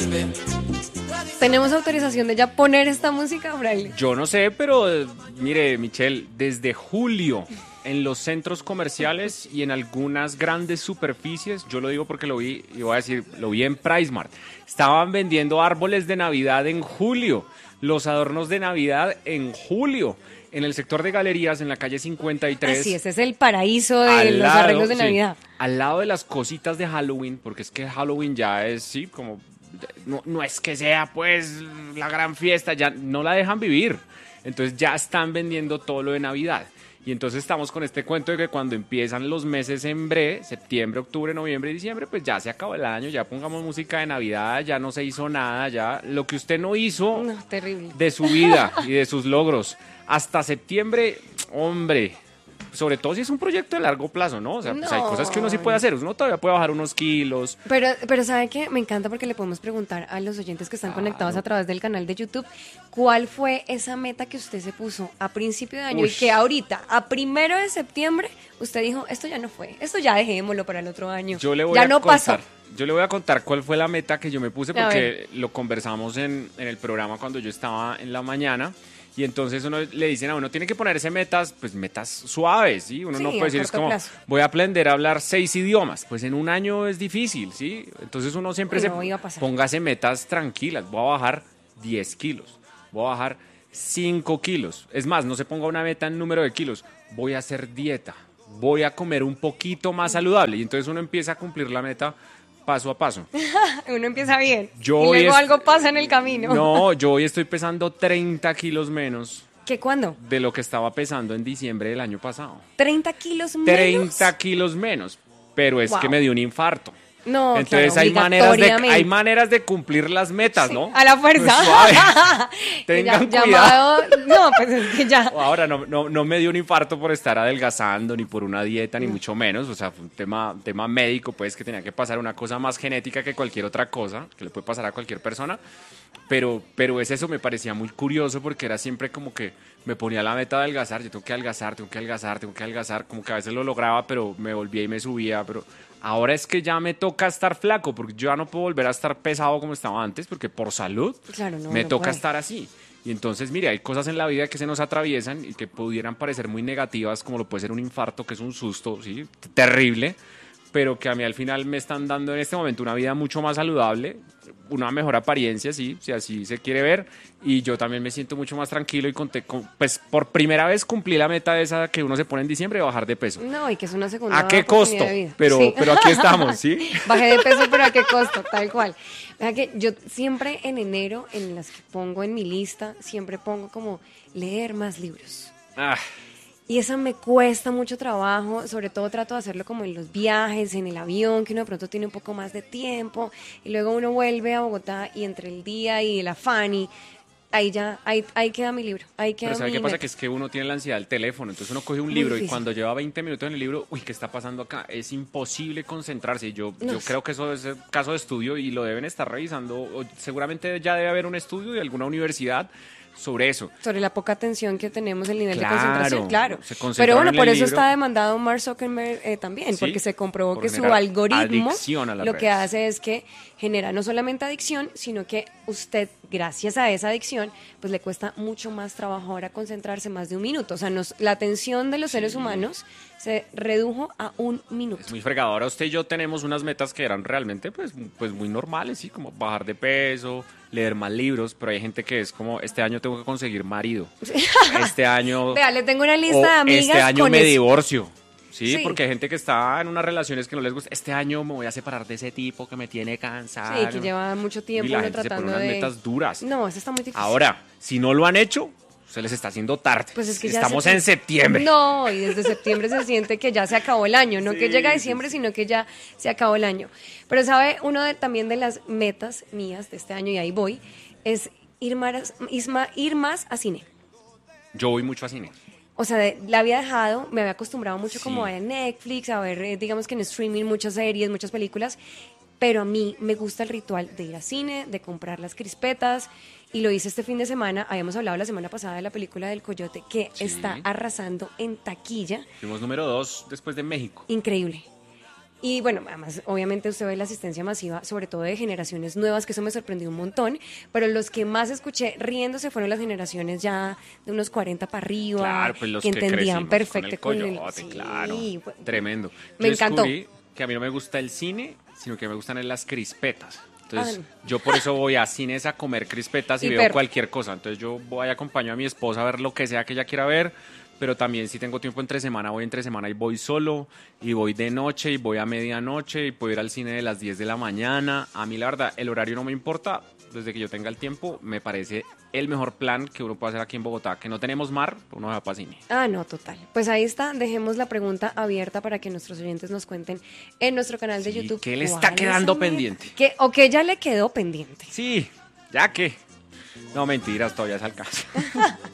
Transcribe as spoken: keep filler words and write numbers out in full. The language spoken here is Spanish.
¿Tenemos autorización de ya poner esta música, Braille? Yo no sé, pero eh, mire, Michelle, desde julio en los centros comerciales y en algunas grandes superficies, yo lo digo porque lo vi, y voy a decir, lo vi en PriceMart, estaban vendiendo árboles de Navidad en julio, los adornos de Navidad en julio. En el sector de galerías, en la calle cincuenta y tres. Así es, es el paraíso de al los lado, arreglos de sí, Navidad. Al lado de las cositas de Halloween, porque es que Halloween ya es, sí, como... No, no es que sea, pues, la gran fiesta, ya no la dejan vivir. Entonces ya están vendiendo todo lo de Navidad. Y entonces estamos con este cuento de que cuando empiezan los meses en bre, septiembre, octubre, noviembre y diciembre, pues ya se acabó el año, ya pongamos música de Navidad, ya no se hizo nada, ya lo que usted no hizo No, terrible. de su vida y de sus logros hasta septiembre, hombre, sobre todo si es un proyecto de largo plazo, ¿no? O sea, pues hay No. cosas que uno sí puede hacer, uno todavía puede bajar unos kilos. Pero, pero ¿sabe qué? Me encanta porque le podemos preguntar a los oyentes que están Claro. conectados a través del canal de YouTube, ¿cuál fue esa meta que usted se puso a principio de año Uy. y que ahorita, a primero de septiembre, usted dijo, esto ya no fue, esto ya dejémoslo para el otro año? Yo le voy ya a no contar. pasó. Yo le voy a contar cuál fue la meta que yo me puse A porque ver. lo conversamos en, en el programa cuando yo estaba en la mañana. Y entonces uno le dicen a uno, tiene que ponerse metas, pues metas suaves, ¿sí? Uno Sí, no a puede decir, es corto como, plazo. voy a aprender a hablar seis idiomas. Pues en un año es difícil, ¿sí? Entonces uno siempre No, se iba a pasar. póngase metas tranquilas. Voy a bajar diez kilos, voy a bajar cinco kilos. Es más, no se ponga una meta en número de kilos. Voy a hacer dieta, voy a comer un poquito más saludable. Y entonces uno empieza a cumplir la meta paso a paso. Uno empieza bien Yo y hoy luego es- algo pasa en el camino. No, yo hoy estoy pesando treinta kilos menos ¿Qué cuándo? de lo que estaba pesando en diciembre del año pasado. ¿treinta kilos menos? treinta kilos menos, pero es Wow. que me dio un infarto. No, Entonces claro, hay maneras de obligatoriamente. hay maneras de cumplir las metas, Sí, ¿no? a la fuerza. Pues suave. Tengan Ya- cuidado. llamado- No, pues es que ya. Ahora no, no, no me dio un infarto por estar adelgazando, ni por una dieta, ni mucho menos. O sea, fue un tema, tema médico, pues, que tenía que pasar una cosa más genética que cualquier otra cosa, que le puede pasar a cualquier persona. Pero, pero es eso, me parecía muy curioso porque era siempre como que me ponía la meta de adelgazar, yo tengo que adelgazar, tengo que adelgazar, tengo que adelgazar, como que a veces lo lograba, pero me volvía y me subía, pero ahora es que ya me toca estar flaco, porque yo ya no puedo volver a estar pesado como estaba antes, porque por salud Claro, no, me no toca puede. estar así. Y entonces, mire, hay cosas en la vida que se nos atraviesan y que pudieran parecer muy negativas, como lo puede ser un infarto, que es un susto, ¿sí? Terrible, pero que a mí al final me están dando en este momento una vida mucho más saludable, una mejor apariencia, sí, si así se quiere ver, y yo también me siento mucho más tranquilo y conté, con, pues por primera vez cumplí la meta esa que uno se pone en diciembre de bajar de peso. No, y que es una segunda ¿A qué oportunidad costo? de vida. Pero, Sí. pero aquí estamos, ¿sí? Bajé de peso, pero ¿a qué costo? Tal cual. Vea que yo siempre en enero, en las que pongo en mi lista, siempre pongo como leer más libros. Ah, Y eso me cuesta mucho trabajo, sobre todo trato de hacerlo como en los viajes, en el avión, que uno de pronto tiene un poco más de tiempo, y luego uno vuelve a Bogotá y entre el día y el afán, y ahí ya, ahí, ahí queda mi libro, ahí queda pero ¿sabe mi qué pasa? meta. Que es que uno tiene la ansiedad del teléfono, entonces uno coge un Muy libro y difícil. cuando lleva veinte minutos en el libro, uy, ¿qué está pasando acá? Es imposible concentrarse. Yo, No yo sé. creo que eso es el caso de estudio y lo deben estar revisando. O seguramente ya debe haber un estudio de alguna universidad sobre eso. Sobre la poca atención que tenemos, el nivel Claro, de concentración, claro. se concentraron Pero bueno, en por el eso libro. está demandado Mark Zuckerberg eh, también, Sí, porque se comprobó por que su generar algoritmo adicción a las lo que redes. hace es que genera no solamente adicción, sino que usted, gracias a esa adicción, pues le cuesta mucho más trabajo ahora concentrarse más de un minuto. O sea, nos, la atención de los seres humanos se redujo a un minuto. Es muy fregado. Ahora usted y yo tenemos unas metas que eran realmente pues, pues muy normales, ¿sí? Como bajar de peso, leer más libros, pero hay gente que es como, este año tengo que conseguir marido. Este año... Vea, le tengo una lista o de amigas este año con me eso. divorcio. ¿Sí? Sí. Porque hay gente que está en unas relaciones que no les gusta. Este año me voy a separar de ese tipo que me tiene cansado. Sí, que lleva mucho tiempo y la uno gente se pone tratando unas de... metas duras. No, eso está muy difícil. Ahora, si no lo han hecho, se les está haciendo tarde. Pues es que ya Estamos se- en septiembre. No, y desde septiembre se siente que ya se acabó el año, no Sí, que llega sí, diciembre, sino que ya se acabó el año. Pero sabe, uno de, también de las metas mías de este año, y ahí voy, es ir más, isma- ir más a cine. Yo voy mucho a cine. O sea, de- la había dejado, me había acostumbrado mucho Sí. como a ver Netflix, a ver, eh, digamos que en streaming, muchas series, muchas películas, pero a mí me gusta el ritual de ir a cine, de comprar las crispetas, y lo hice este fin de semana. Habíamos hablado la semana pasada de la película del Coyote, que Sí. está arrasando en taquilla. Fuimos número dos después de México. Increíble. Y bueno, además, obviamente usted ve la asistencia masiva, sobre todo de generaciones nuevas, que eso me sorprendió un montón, pero los que más escuché riéndose fueron las generaciones ya de unos cuarenta para arriba, Claro, pues los que que entendían crecimos perfecto con el con el- coyote, sí, claro. fue- Tremendo. Me Yo encantó. descubrí que a mí no me gusta el cine, sino que me gustan es las crispetas. Entonces, Ah, yo por eso voy a cines a comer crispetas y Y veo perro. cualquier cosa. Entonces, yo voy a acompañar a mi esposa a ver lo que sea que ella quiera ver, pero también si tengo tiempo entre semana, voy entre semana y voy solo, y voy de noche, y voy a medianoche, y puedo ir al cine de las diez de la mañana. A mí, la verdad, el horario no me importa. Desde que yo tenga el tiempo, me parece el mejor plan que uno puede hacer aquí en Bogotá. Que no tenemos mar, uno va para cine. Ah, no, total. Pues ahí está, dejemos la pregunta abierta para que nuestros oyentes nos cuenten en nuestro canal de Sí, YouTube. ¿qué le cuál está es quedando la meta. pendiente? ¿Qué- o que ya le quedó pendiente. Sí, ya que. No, mentiras, todavía se alcanza.